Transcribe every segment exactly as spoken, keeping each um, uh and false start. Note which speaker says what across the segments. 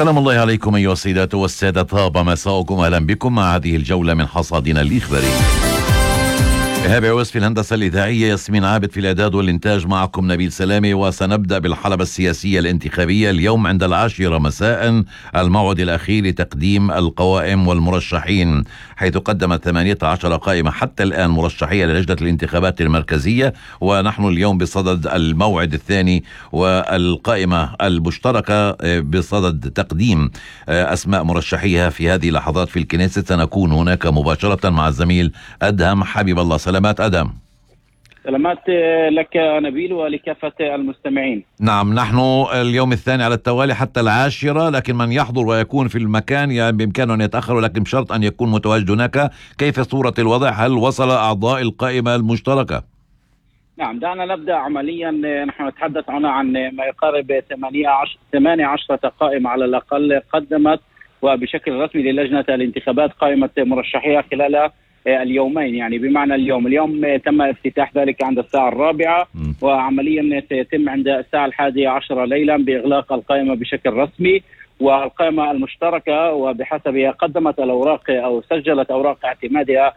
Speaker 1: سلام الله عليكم أيها السيدات والسادة، طاب مساءكم، أهلا بكم مع هذه الجولة من حصادنا الإخباري. إيهاب عويس في الهندسة الإذاعية، ياسمين عابد في الإعداد والإنتاج، معكم نبيل سلامي. وسنبدأ بالحلبة السياسية الانتخابية اليوم عند العاشرة مساء، الموعد الأخير لتقديم القوائم والمرشحين، حيث قدمت ثمانية عشر قائمة حتى الآن مرشحية للجنة الانتخابات المركزية، ونحن اليوم بصدد الموعد الثاني والقائمة المشتركة بصدد تقديم أسماء مرشحيها. في هذه اللحظات في الكنيست سنكون هناك مباشرة مع الزميل أدهم حبيب الله. سلامات أدهم.
Speaker 2: سلامات لك نبيل ولكافة المستمعين.
Speaker 1: نعم، نحن اليوم الثاني على التوالي حتى العاشرة، لكن من يحضر ويكون في المكان يعني بإمكانه أن يتأخر، ولكن بشرط أن يكون متواجد هناك. كيف صورة الوضع؟ هل وصل أعضاء القائمة المشتركة؟
Speaker 2: نعم، دعنا نبدأ عمليا. نحن نتحدث هنا عن ما يقارب ثمانية عشر قائمة على الأقل قدمت وبشكل رسمي للجنة الانتخابات قائمة مرشحيها خلال اليومين، يعني بمعنى اليوم اليوم تم افتتاح ذلك عند الساعة الرابعة، وعمليا سيتم عند الساعة الحادية عشرة ليلا بإغلاق القائمة بشكل رسمي. والقائمة المشتركة وبحسبها قدمت الأوراق أو سجلت أوراق اعتمادها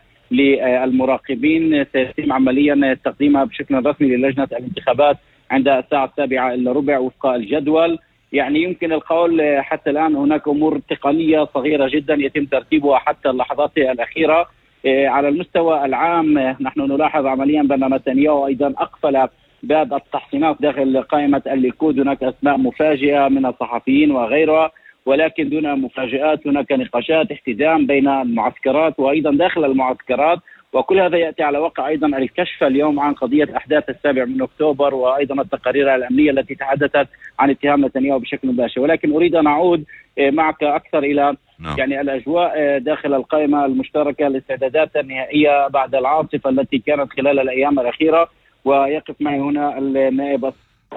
Speaker 2: للمراقبين، سيتم عمليا تقديمها بشكل رسمي للجنة الانتخابات عند الساعة السابعة إلا ربع وفق الجدول. يعني يمكن القول حتى الآن هناك أمور تقنية صغيرة جدا يتم ترتيبها حتى اللحظات الأخيرة. على المستوى العام نحن نلاحظ عمليا بأن نتنياهو أيضا أقفل باب التحصينات داخل قائمة الليكود. هناك أسماء مفاجئة من الصحفيين وغيرها، ولكن دون مفاجآت. هناك نقاشات احتدام بين المعسكرات وأيضا داخل المعسكرات، وكل هذا يأتي على وقع أيضا الكشف اليوم عن قضية أحداث السابع من أكتوبر، وأيضا التقارير الأمنية التي تحدثت عن اتهام نتنياهو بشكل مباشر. ولكن أريد أن أعود معك أكثر إلى نعم. يعني الأجواء داخل القائمة المشتركة، الاستعدادات النهائية بعد العاصفة التي كانت خلال الأيام الأخيرة. ويقف معي هنا النائب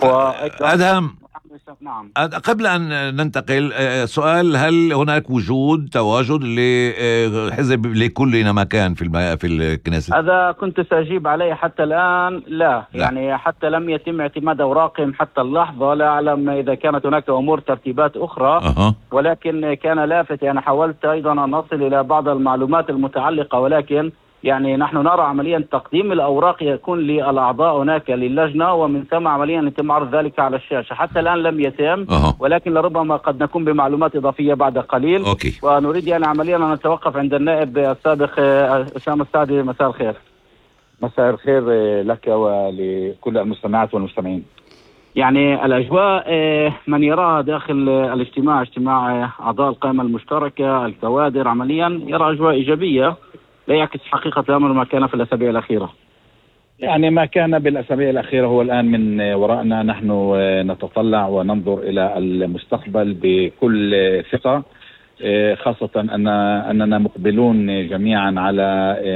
Speaker 1: أدهم. نعم. قبل أن ننتقل، سؤال: هل هناك وجود تواجد لحزب لكلنا مكان في في الكنيسة؟
Speaker 2: هذا كنت سأجيب عليه. حتى الآن لا. لا، يعني حتى لم يتم اعتماد أوراقهم حتى اللحظة. لا أعلم إذا كانت هناك أمور ترتيبات أخرى. أه. ولكن كان لافت، يعني حاولت أيضا أن نصل إلى بعض المعلومات المتعلقة، ولكن يعني نحن نرى عمليا تقديم الأوراق يكون للأعضاء هناك للجنة، ومن ثم عمليا يتم عرض ذلك على الشاشة. حتى الآن لم يتم. أه. ولكن لربما قد نكون بمعلومات إضافية بعد قليل.
Speaker 1: أوكي.
Speaker 2: ونريد يعني عمليا أن نتوقف عند النائب السابق أسامة السعدي. مساء الخير.
Speaker 3: مساء الخير لك ولكل المستمعات والمستمعين.
Speaker 2: يعني الأجواء من يراها داخل الاجتماع، اجتماع أعضاء القائمة المشتركة الكوادر، عمليا يرى أجواء إيجابية لا يعكس حقيقة الأمر ما كان في الأسابيع الأخيرة.
Speaker 3: يعني ما كان بالأسابيع الأخيرة هو الآن من ورائنا. نحن نتطلع وننظر إلى المستقبل بكل ثقة، خاصة أن أننا مقبلون جميعا على